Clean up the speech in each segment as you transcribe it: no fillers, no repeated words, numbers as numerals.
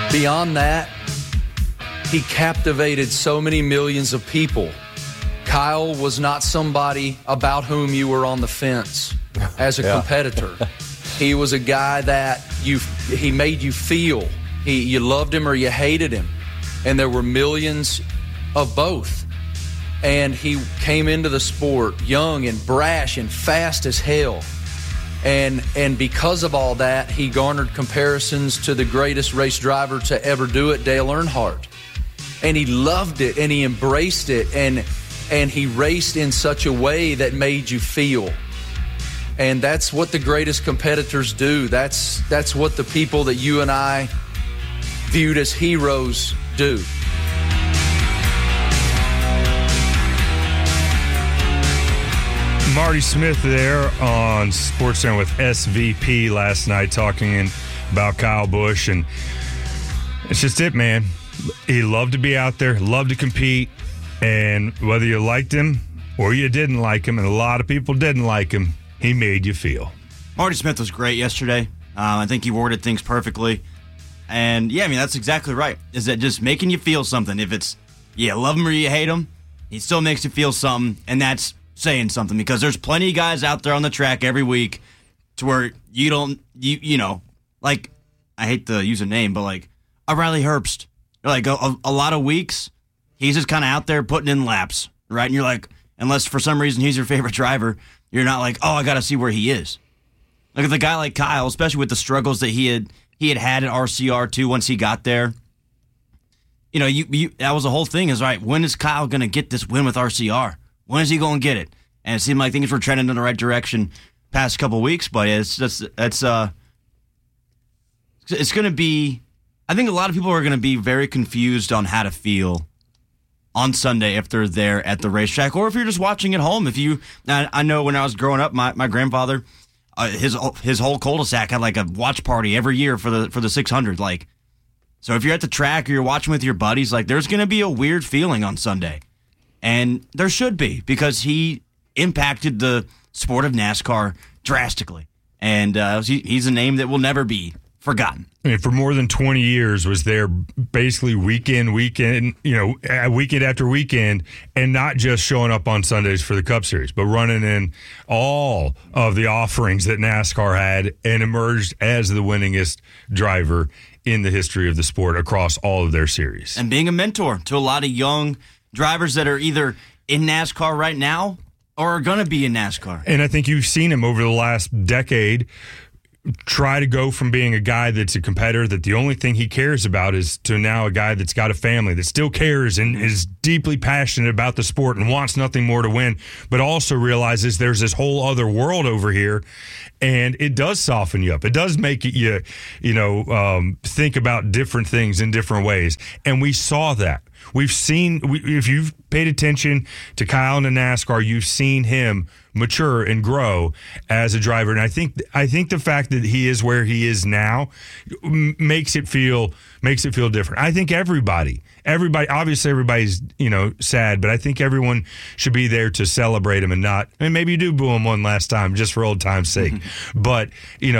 Beyond that, he captivated so many millions of people. Kyle was not somebody about whom you were on the fence as a competitor. He was a guy that he made you feel. You loved him or you hated him. And there were millions of both. And he came into the sport young and brash and fast as hell. And because of all that, he garnered comparisons to the greatest race driver to ever do it, Dale Earnhardt. And he loved it and he embraced it and he raced in such a way that made you feel. And that's what the greatest competitors do. That's what the people that you and I viewed as heroes do. Marty Smith there on SportsCenter with SVP last night talking about Kyle Busch, and it's just it, man. He loved to be out there, loved to compete, and whether you liked him or you didn't like him, and a lot of people didn't like him, he made you feel. Marty Smith was great yesterday. I think he worded things perfectly. And, yeah, I mean, that's exactly right. Is that just making you feel something? If it's, you love him or you hate him, he still makes you feel something, and that's saying something, because there's plenty of guys out there on the track every week to where you don't, you know, like, I hate to use a name, but like a Riley Herbst. Like a lot of weeks, he's just kind of out there putting in laps, right? And you're like, unless for some reason he's your favorite driver, you're not like, oh, I got to see where he is. Look at the guy like Kyle, especially with the struggles that he had at RCR too once he got there. You know, you that was the whole thing is, right, when is Kyle going to get this win with RCR? When is he going to get it? And it seemed like things were trending in the right direction past couple weeks, but it's going to be, I think a lot of people are going to be very confused on how to feel on Sunday if they're there at the racetrack, or if you're just watching at home. I know when I was growing up, my grandfather, his whole cul-de-sac had like a watch party every year for the 600. Like, so if you're at the track or you're watching with your buddies, like, there's going to be a weird feeling on Sunday. And there should be, because he impacted the sport of NASCAR drastically. And he's a name that will never be forgotten. I mean, for more than 20 years was there basically weekend, you know, weekend after weekend, and not just showing up on Sundays for the Cup Series, but running in all of the offerings that NASCAR had and emerged as the winningest driver in the history of the sport across all of their series. And being a mentor to a lot of young drivers that are either in NASCAR right now or are going to be in NASCAR. And I think you've seen him over the last decade try to go from being a guy that's a competitor that the only thing he cares about is to now a guy that's got a family that still cares and is deeply passionate about the sport and wants nothing more to win, but also realizes there's this whole other world over here, and it does soften you up. It does make you think about different things in different ways, and we saw that. We've seen, if you've paid attention to Kyle in the NASCAR, you've seen him mature and grow as a driver. And I think the fact that he is where he is now makes it feel different. I think everybody, obviously everybody's, sad, but I think everyone should be there to celebrate him and not, and maybe you do boo him one last time just for old time's sake, but,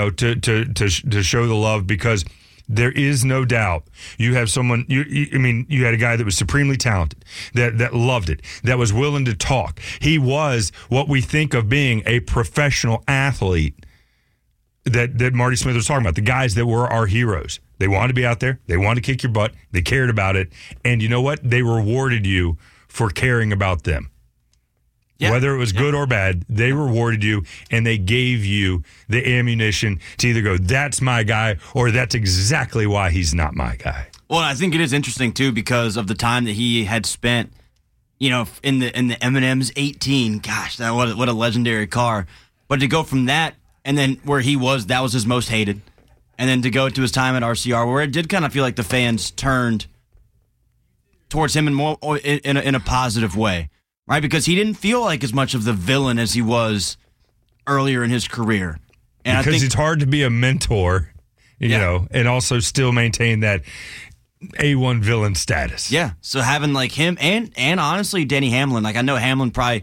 to show the love, because there is no doubt you have someone, you had a guy that was supremely talented, that loved it, that was willing to talk. He was what we think of being a professional athlete that Marty Smith was talking about, the guys that were our heroes. They wanted to be out there. They wanted to kick your butt. They cared about it. And you know what? They rewarded you for caring about them. Yeah. Whether it was good or bad, they rewarded you, and they gave you the ammunition to either go, that's my guy, or that's exactly why he's not my guy. Well, I think it is interesting, too, because of the time that he had spent, in the M&M's 18. Gosh, what a legendary car. But to go from that, and then where he was, that was his most hated. And then to go to his time at RCR, where it did kind of feel like the fans turned towards him in a positive way. Right, because he didn't feel like as much of the villain as he was earlier in his career. And because I think it's hard to be a mentor, and also still maintain that A1 villain status. Yeah, so having like him and honestly Denny Hamlin, like I know Hamlin probably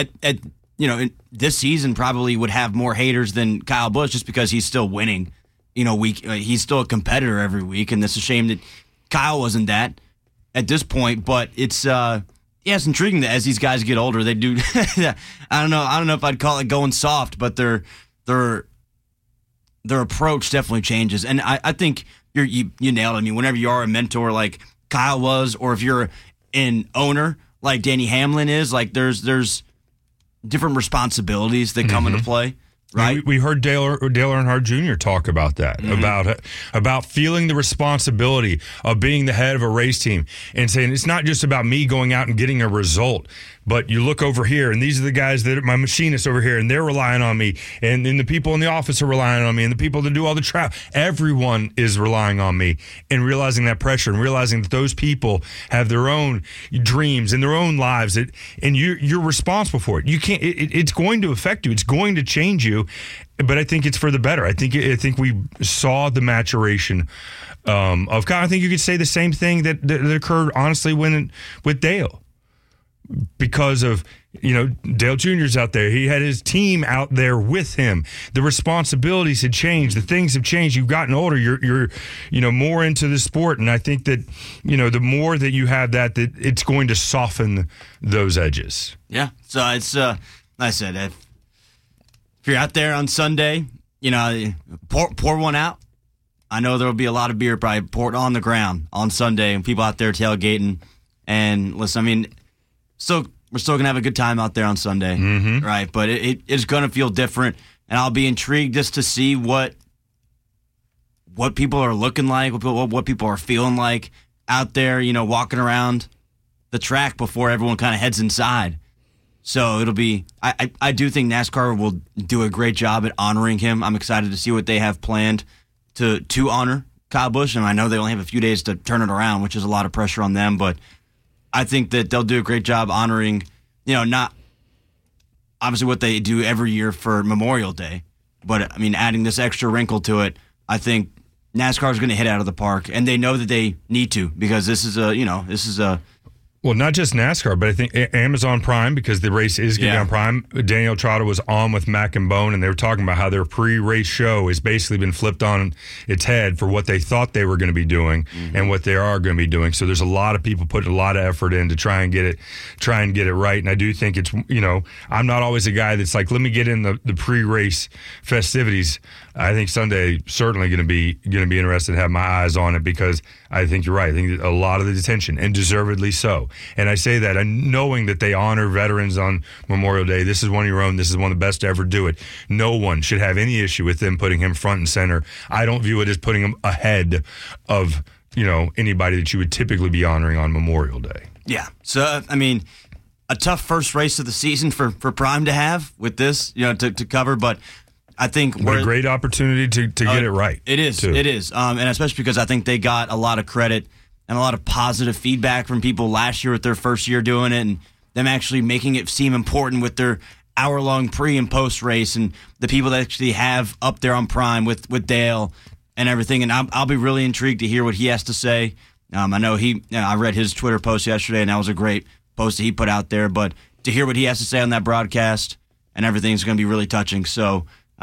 in this season probably would have more haters than Kyle Busch just because he's still winning, week. He's still a competitor every week, and it's a shame that Kyle wasn't that at this point. But it's it's intriguing that as these guys get older, they do. I don't know if I'd call it going soft, but their approach definitely changes. And I think you nailed it. I mean, whenever you are a mentor like Kyle was, or if you're an owner like Danny Hamlin is, like there's different responsibilities that come into play. Right. We heard Dale Earnhardt Jr. talk about that, about feeling the responsibility of being the head of a race team and saying it's not just about me going out and getting a result, but you look over here and these are the guys that are my machinists over here and they're relying on me, and then the people in the office are relying on me, and the people that do all the travel, everyone is relying on me, and realizing that pressure and realizing that those people have their own dreams and their own lives, and you're responsible for it. You can't. It's going to affect you. It's going to change you. But I think it's for the better. I think we saw the maturation of Kyle. I think you could say the same thing that occurred honestly with Dale, because of Dale Jr.'s out there. He had his team out there with him. The responsibilities had changed. The things have changed. You've gotten older. You're more into the sport, and I think that the more that you have that it's going to soften those edges. Yeah. So it's like I said, if you're out there on Sunday, pour one out. I know there will be a lot of beer probably poured on the ground on Sunday, and people out there tailgating. And listen, I mean, we're still gonna have a good time out there on Sunday, right? But it's gonna feel different, and I'll be intrigued just to see what people are looking like, what people are feeling like out there, walking around the track before everyone kind of heads inside. So it'll be. I do think NASCAR will do a great job at honoring him. I'm excited to see what they have planned to honor Kyle Busch, and I know they only have a few days to turn it around, which is a lot of pressure on them. But I think that they'll do a great job honoring, not obviously what they do every year for Memorial Day, but I mean adding this extra wrinkle to it. I think NASCAR is going to hit out of the park, and they know that they need to, because this is a. Well, not just NASCAR, but I think Amazon Prime, because the race is getting on Prime. Daniel Trotta was on with Mac and Bone, and they were talking about how their pre-race show has basically been flipped on its head for what they thought they were going to be doing and what they are going to be doing. So there's a lot of people putting a lot of effort in to try and get it right. And I do think it's, I'm not always a guy that's like, let me get in the pre-race festivities. I think Sunday certainly going to be interested to have my eyes on it, because I think you're right. I think a lot of the attention, and deservedly so. And I say that knowing that they honor veterans on Memorial Day. This is one of your own. This is one of the best to ever do it. No one should have any issue with them putting him front and center. I don't view it as putting him ahead of anybody that you would typically be honoring on Memorial Day. Yeah. So I mean, a tough first race of the season for Prime to have with this, to cover, but I think what a great opportunity to get it right. It is. Too. It is. And especially because I think they got a lot of credit and a lot of positive feedback from people last year with their first year doing it, and them actually making it seem important with their hour-long pre- and post-race, and the people that actually have up there on Prime with Dale and everything. And I'll be really intrigued to hear what he has to say. I know I read his Twitter post yesterday, and that was a great post that he put out there. But to hear what he has to say on that broadcast and everything is going to be really touching. So,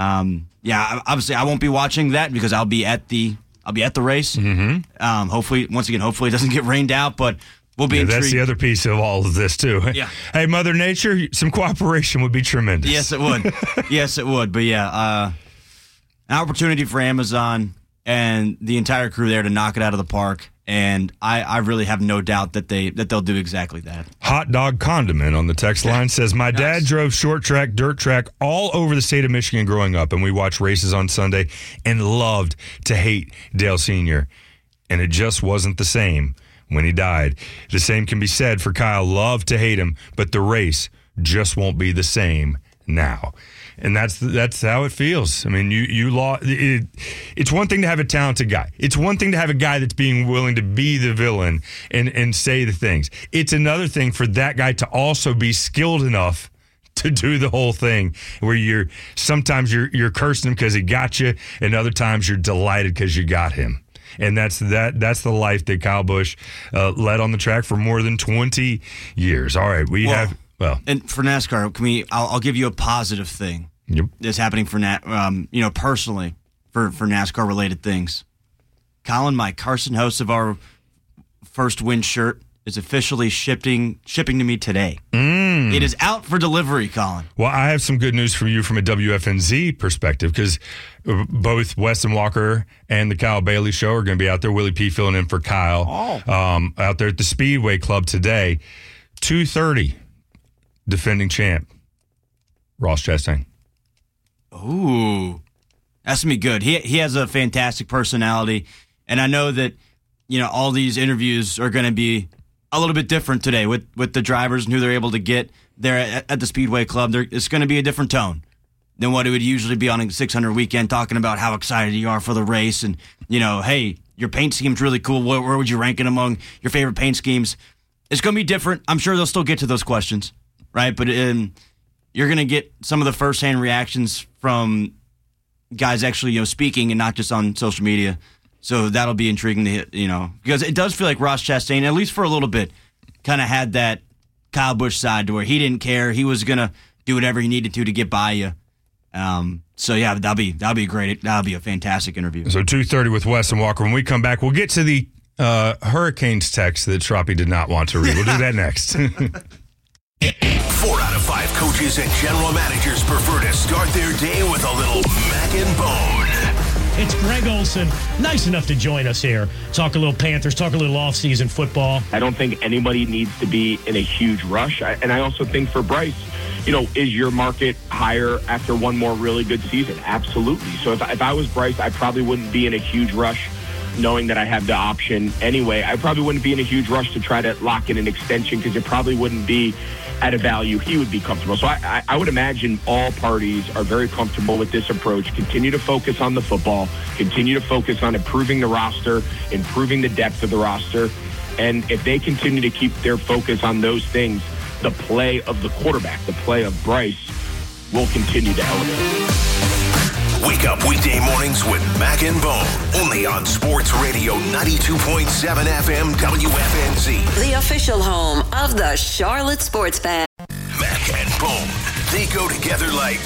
obviously I won't be watching that because I'll be at the race. Hopefully it doesn't get rained out, but we'll be intrigued. That's the other piece of all of this too. Yeah. Hey, Mother Nature, some cooperation would be tremendous. Yes, it would. Yes, it would. But an opportunity for Amazon and the entire crew there to knock it out of the park. And I really have no doubt that they'll do exactly that. Hot Dog Condiment on the text line says, my dad drove short track, dirt track all over the state of Michigan growing up, and we watched races on Sunday and loved to hate Dale Sr., and it just wasn't the same when he died. The same can be said for Kyle. Loved to hate him, but the race just won't be the same now. And that's how it feels. I mean, you lost. It's one thing to have a talented guy. It's one thing to have a guy that's being willing to be the villain and say the things. It's another thing for that guy to also be skilled enough to do the whole thing, where sometimes you're cursing him because he got you, and other times you're delighted because you got him. And that's the life that Kyle Busch led on the track for more than 20 years. All right, and for NASCAR, I'll give you a positive thing. Yep. That's happening for personally for NASCAR-related things. Colin, my Carson Host of our First Win shirt is officially shipping to me today. It is out for delivery, Colin. Well, I have some good news for you from a WFNZ perspective, because both Weston Walker and the Kyle Bailey Show are going to be out there. Willie P filling in for Kyle out there at the Speedway Club today. 2:30, defending champ, Ross Chastain. Ooh, that's going to be good. He has a fantastic personality, and I know that all these interviews are going to be a little bit different today with the drivers and who they're able to get there at the Speedway Club. It's going to be a different tone than what it would usually be on a 600 weekend, talking about how excited you are for the race and, hey, your paint scheme's really cool. Where would you rank it among your favorite paint schemes? It's going to be different. I'm sure they'll still get to those questions, right? But you're going to get some of the firsthand reactions from guys actually, speaking and not just on social media. So that'll be intriguing to hit, because it does feel like Ross Chastain, at least for a little bit, kind of had that Kyle Busch side to where he didn't care. He was going to do whatever he needed to get by you. So yeah, that'll be great. That'll be a fantastic interview. So 2:30 with Weston Walker. When we come back, we'll get to the Hurricanes text that Schroppy did not want to read. We'll do that next. 4 out of 5 coaches and general managers prefer to start their day with a little Mac and Bone. It's Greg Olson, nice enough to join us here. Talk a little Panthers, talk a little off-season football. I don't think anybody needs to be in a huge rush. And I also think for Bryce, is your market higher after one more really good season? Absolutely. So if I was Bryce, I probably wouldn't be in a huge rush knowing that I have the option anyway. I probably wouldn't be in a huge rush to try to lock in an extension because it probably wouldn't be at a value he would be comfortable. So I would imagine all parties are very comfortable with this approach. Continue to focus on the football, continue to focus on improving the roster, improving the depth of the roster. And if they continue to keep their focus on those things, the play of the quarterback, the play of Bryce will continue to elevate. Wake up weekday mornings with Mac and Bone, only on Sports Radio 92.7 FM WFNZ. The official home of the Charlotte Sports Fan. Mac and Bone, they go together like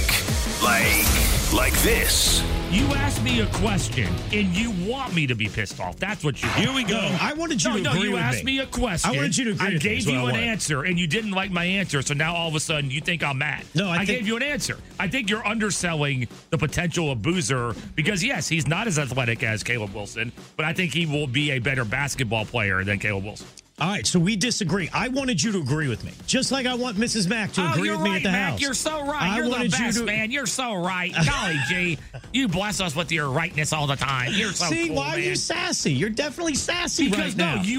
this. You asked me a question, and you want me to be pissed off. That's what you do. Here we go. I wanted you to agree with me. You asked me a question. I wanted you to agree with me. I gave you an answer, and you didn't like my answer, so now all of a sudden you think I'm mad. No, I gave you an answer. I think you're underselling the potential of Boozer because, yes, he's not as athletic as Caleb Wilson, but I think he will be a better basketball player than Caleb Wilson. All right, so we disagree. I wanted you to agree with me, just like I want Mrs. Mack to agree with me at the house. You're so right. You're the best, man. You're so right. Golly gee, you bless us with your rightness all the time. You're so See, cool, why are you sassy? You're definitely sassy because right now.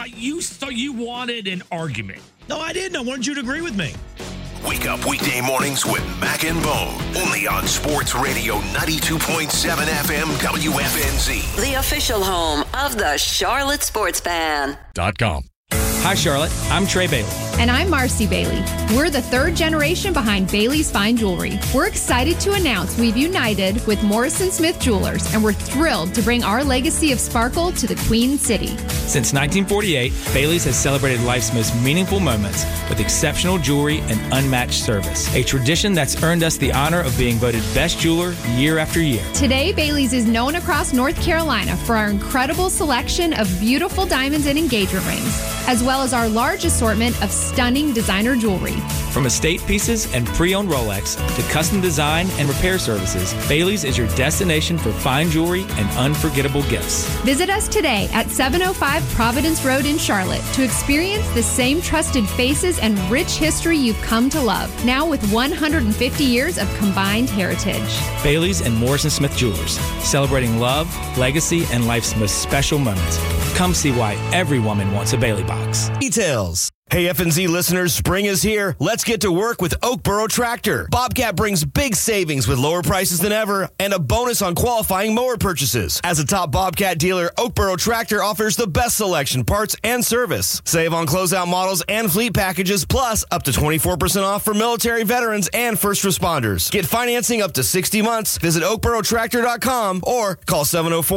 You wanted an argument. No, I didn't. I wanted you to agree with me. Wake up weekday mornings with Mac and Bone, only on Sports Radio 92.7 FM WFNZ. The official home of the Charlotte Sports Fan.com. Hi, Charlotte. I'm Trey Bailey. And I'm Marcy Bailey. We're the third generation behind Bailey's Fine Jewelry. We're excited to announce we've united with Morrison Smith Jewelers, and we're thrilled to bring our legacy of sparkle to the Queen City. Since 1948, Bailey's has celebrated life's most meaningful moments with exceptional jewelry and unmatched service, a tradition that's earned us the honor of being voted best jeweler year after year. Today, Bailey's is known across North Carolina for our incredible selection of beautiful diamonds and engagement rings, as well as our large assortment of stunning designer jewelry. From estate pieces and pre-owned Rolex to custom design and repair services, Bailey's is your destination for fine jewelry and unforgettable gifts. Visit us today at 705 Providence Road in Charlotte to experience the same trusted faces and rich history you've come to love, now with 150 years of combined heritage. Bailey's and Morrison Smith Jewelers, celebrating love, legacy, and life's most special moments. Come see why every woman wants a Bailey box. Details. Hey, FNZ listeners, spring is here. Let's get to work with Oakboro Tractor. Bobcat brings big savings with lower prices than ever and a bonus on qualifying mower purchases. As a top Bobcat dealer, Oakboro Tractor offers the best selection, parts, and service. Save on closeout models and fleet packages, plus up to 24% off for military veterans and first responders. Get financing up to 60 months. Visit oakborotractor.com or call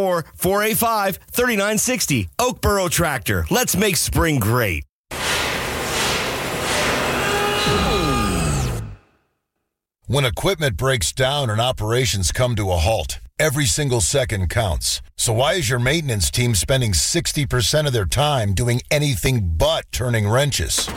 704-485-3960. Oakboro Tractor. Let's make spring great. When equipment breaks down and operations come to a halt, Every single second counts. So why is your maintenance team spending 60% of their time doing anything but turning wrenches?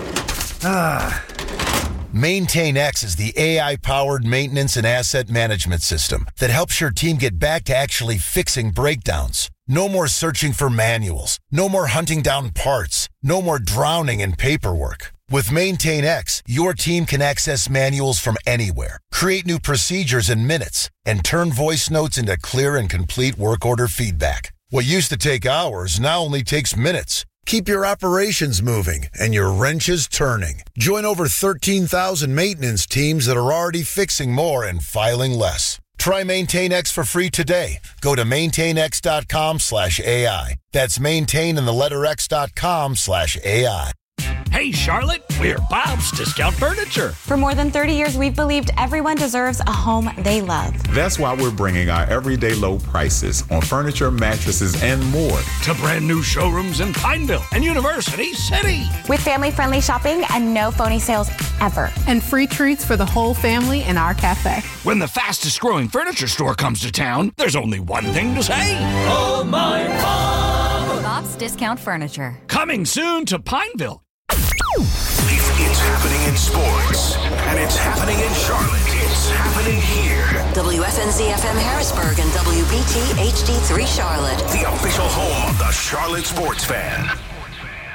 MaintainX is the AI-powered maintenance and asset management system that helps your team get back to actually fixing breakdowns. No more searching for manuals. No more hunting down parts. No more drowning in paperwork. With MaintainX, your team can access manuals from anywhere, create new procedures in minutes, and turn voice notes into clear and complete work order feedback. What used to take hours now only takes minutes. Keep your operations moving and your wrenches turning. Join over 13,000 maintenance teams that are already fixing more and filing less. Try MaintainX for free today. Go to maintainx.com/AI. That's maintain and the letter x.com/AI. Hey, Charlotte, we're Bob's Discount Furniture. For more than 30 years, we've believed everyone deserves a home they love. That's why we're bringing our everyday low prices on furniture, mattresses, and more to brand new showrooms in Pineville and University City. With family-friendly shopping and no phony sales ever. And free treats for the whole family in our cafe. When the fastest growing furniture store comes to town, there's only one thing to say. Oh, my Bob! Bob's Discount Furniture. Coming soon to Pineville. It's happening in sports, and it's happening in Charlotte. It's happening here. WFNZ-FM Harrisburg and WBT HD3 Charlotte. The official home of the Charlotte Sports Fan.